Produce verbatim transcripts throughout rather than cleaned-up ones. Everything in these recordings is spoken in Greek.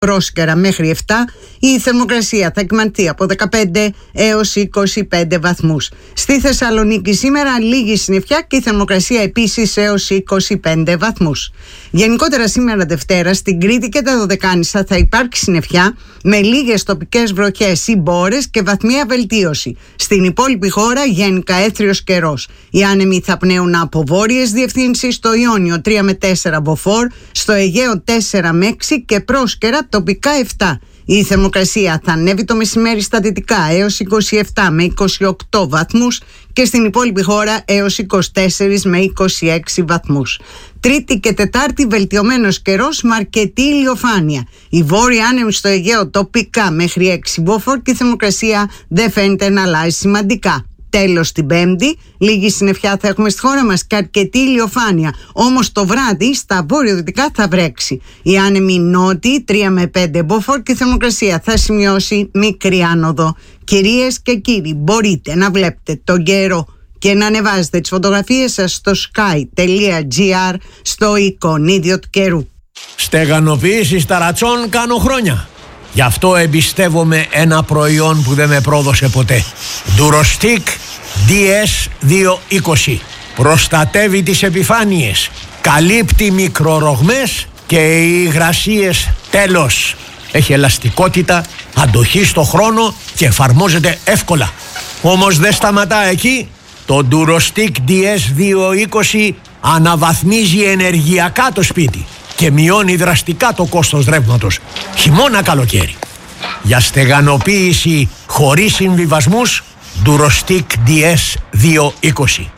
πρόσκαιρα μέχρι επτά. Η θερμοκρασία θα κυμανθεί από δεκαπέντε έως είκοσι πέντε βαθμούς. Στη Θεσσαλονίκη σήμερα λίγη συννεφιά και η θερμοκρασία επίσης έως είκοσι πέντε βαθμούς. Γενικότερα σήμερα Δευτέρα στην Κρήτη και τα Δωδεκάνησα θα υπάρξει συννεφιά με λίγες τοπικές βροχές ή μπόρες και βαθμία βελτίωση. Στην υπόλοιπη χώρα γενικά έθριος καιρός. Οι άνεμοι θα πνέουν από βόρειες διευθύνσεις, στο Ιόνιο τρία με τέσσερα μποφόρ, στο Αιγαίο τέσσερα με έξι και πρόσκαιρα τοπικά επτά. Η θερμοκρασία θα ανέβει το μεσημέρι στα δυτικά έως είκοσι επτά με είκοσι οκτώ βαθμούς και στην υπόλοιπη χώρα έως είκοσι τέσσερα με είκοσι έξι βαθμούς. Τρίτη και Τετάρτη βελτιωμένος καιρός με αρκετή ηλιοφάνεια. Η βόρεια άνεμη στο Αιγαίο τοπικά μέχρι έξι μποφόρ και η θερμοκρασία δεν φαίνεται να αλλάζει σημαντικά. Τέλος την Πέμπτη, λίγη συννεφιά θα έχουμε στη χώρα μας και αρκετή ηλιοφάνεια. Όμως το βράδυ στα βόρειο-δυτικά θα βρέξει. Οι άνεμοι νότιοι τρία με πέντε μποφόρ και η θερμοκρασία θα σημειώσει μικρή άνοδο. Κυρίες και κύριοι, μπορείτε να βλέπετε τον καιρό και να ανεβάζετε τις φωτογραφίες σας στο sky.gr στο εικονίδιο του καιρού. Στεγανοποίηση ταρατσών κάνω χρόνια. Γι' αυτό εμπιστεύομαι ένα προϊόν που δεν με πρόδωσε ποτέ. Durostic ντι ες διακόσια είκοσι. Προστατεύει τις επιφάνειες, καλύπτει μικρορογμές και οι υγρασίες τέλος. Έχει ελαστικότητα, αντοχή στο χρόνο και εφαρμόζεται εύκολα. Όμως δεν σταματά εκεί. Το Durostic ντι ες διακόσια είκοσι αναβαθμίζει ενεργειακά το σπίτι και μειώνει δραστικά το κόστος ρεύματος, χειμώνα καλοκαίρι. Για στεγανοποίηση χωρίς συμβιβασμούς, Durostic ντι ες διακόσια είκοσι.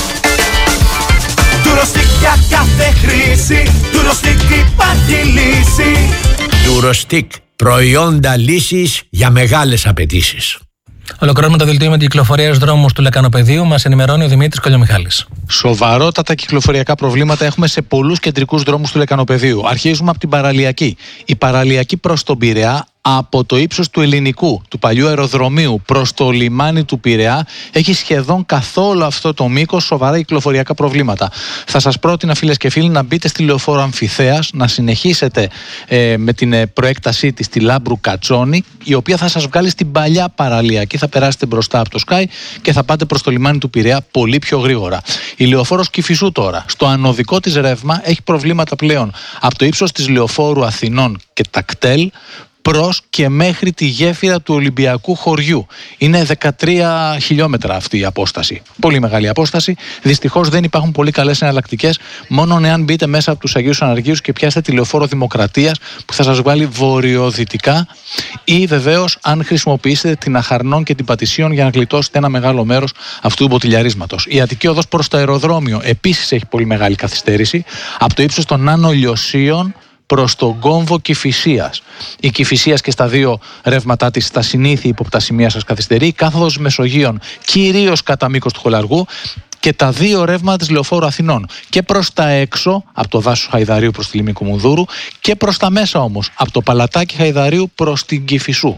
Durostic για κάθε χρήση, Durostic υπάρχει λύση. Durostic, προϊόντα λύσης για μεγάλες απαιτήσεις. Ολοκληρώνουμε το δελτίο με την κυκλοφορία στους δρόμους του Λεκανοπεδίου. Μας ενημερώνει ο Δημήτρης Κολιομιχάλης. Σοβαρότατα κυκλοφοριακά προβλήματα έχουμε σε πολλούς κεντρικούς δρόμους του Λεκανοπεδίου. Αρχίζουμε από την Παραλιακή. Η Παραλιακή προς τον Πειραιά, από το ύψος του Ελληνικού, του παλιού αεροδρομίου προς το λιμάνι του Πειραιά, έχει σχεδόν καθόλου αυτό το μήκος σοβαρά κυκλοφοριακά προβλήματα. Θα σας πρότεινα, φίλες και φίλοι, να μπείτε στη λεωφόρο Αμφιθέας, να συνεχίσετε ε, με την ε, προέκτασή της στη Λάμπρου Κατσόνη, η οποία θα σας βγάλει στην παλιά Παραλιακή. Θα περάσετε μπροστά από το Sky και θα πάτε προς το λιμάνι του Πειραιά πολύ πιο γρήγορα. Η λεωφόρος Κηφισού τώρα, στο ανωδικό της ρεύμα, έχει προβλήματα πλέον από το ύψος της λεωφόρου Αθηνών και τα κτέλ προς και μέχρι τη γέφυρα του Ολυμπιακού χωριού. Είναι δεκατρία χιλιόμετρα αυτή η απόσταση. Πολύ μεγάλη απόσταση. Δυστυχώς δεν υπάρχουν πολύ καλές εναλλακτικές. Μόνο εάν μπείτε μέσα από τους Αγίους Αναργίους και πιάσετε τη λεωφόρο Δημοκρατίας που θα σας βγάλει βορειοδυτικά, ή βεβαίως αν χρησιμοποιήσετε την Αχαρνών και την Πατησίων για να γλιτώσετε ένα μεγάλο μέρος αυτού του μποτιλιαρίσματος. Η Αττική οδός προς το αεροδρόμιο επίσης έχει πολύ μεγάλη καθυστέρηση. Από το ύψος των Άνω Λιωσίων προς τον κόμβο Κηφισίας. Η Κηφισίας και στα δύο ρεύματά της στα συνήθεια ύποπτα σημεία σας καθυστερεί. Η κάθοδος Μεσογείων κυρίως κατά μήκος του Χολαργού και τα δύο ρεύματα της λεωφόρου Αθηνών. Και προς τα έξω, από το δάσος Χαϊδαρίου προς τη Λίμνη Κουμουνδούρου, και προς τα μέσα όμως, από το Παλατάκι Χαϊδαρίου προς την Κηφισού.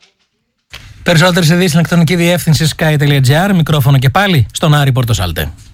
Περισσότερες ειδήσεις στην ηλεκτρονική διεύθυνση sky.gr. Μικρόφωνο και πάλι στον Άρη Πορτοσάλτε.